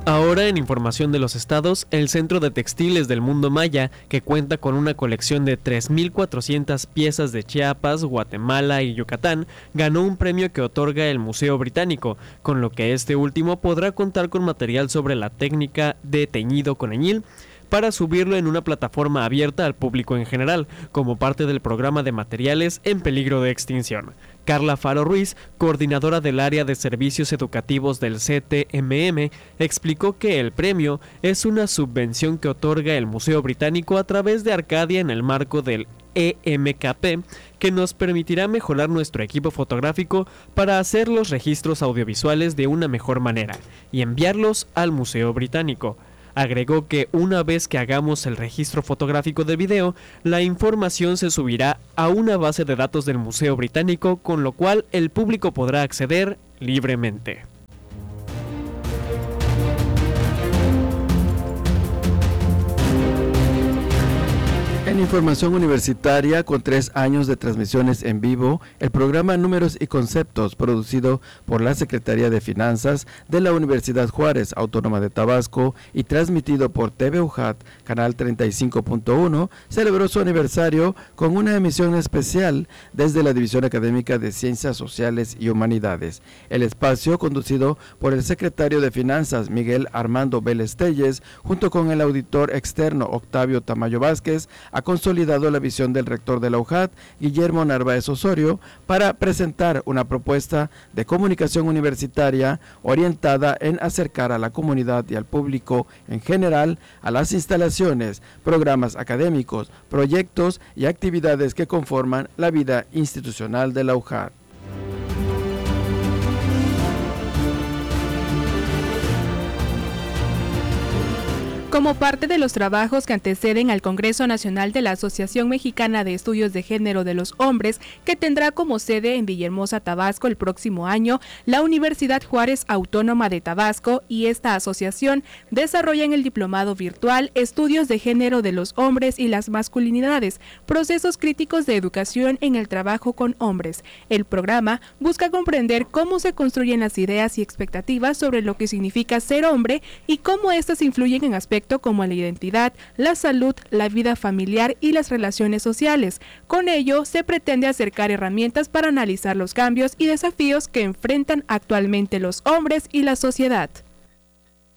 Ahora, en información de los estados, el Centro de Textiles del Mundo Maya, que cuenta con una colección de 3.400 piezas de Chiapas, Guatemala y Yucatán, ganó un premio que otorga el Museo Británico, con lo que este último podrá contar con material sobre la técnica de teñido con añil, para subirlo en una plataforma abierta al público en general, como parte del programa de materiales en peligro de extinción. Carla Faro Ruiz, coordinadora del área de servicios educativos del CTMM, explicó que el premio es una subvención que otorga el Museo Británico a través de Arcadia en el marco del EMKP, que nos permitirá mejorar nuestro equipo fotográfico para hacer los registros audiovisuales de una mejor manera y enviarlos al Museo Británico. Agregó que una vez que hagamos el registro fotográfico de video, la información se subirá a una base de datos del Museo Británico, con lo cual el público podrá acceder libremente. En información universitaria, con 3 años de transmisiones en vivo, el programa Números y Conceptos, producido por la Secretaría de Finanzas de la Universidad Juárez Autónoma de Tabasco y transmitido por TV UJAT, canal 35.1, celebró su aniversario con una emisión especial desde la División Académica de Ciencias Sociales y Humanidades. El espacio, conducido por el secretario de Finanzas, Miguel Armando Vélez Telles, junto con el auditor externo, Octavio Tamayo Vázquez, ha consolidado la visión del rector de la UJAT, Guillermo Narváez Osorio, para presentar una propuesta de comunicación universitaria orientada en acercar a la comunidad y al público en general a las instalaciones, programas académicos, proyectos y actividades que conforman la vida institucional de la UJAT. Como parte de los trabajos que anteceden al Congreso Nacional de la Asociación Mexicana de Estudios de Género de los Hombres, que tendrá como sede en Villahermosa, Tabasco, el próximo año, la Universidad Juárez Autónoma de Tabasco y esta asociación desarrollan el diplomado virtual Estudios de Género de los Hombres y las Masculinidades, procesos críticos de educación en el trabajo con hombres. El programa busca comprender cómo se construyen las ideas y expectativas sobre lo que significa ser hombre y cómo estas influyen en aspectos como la identidad, la salud, la vida familiar y las relaciones sociales. Con ello, se pretende acercar herramientas para analizar los cambios y desafíos que enfrentan actualmente los hombres y la sociedad.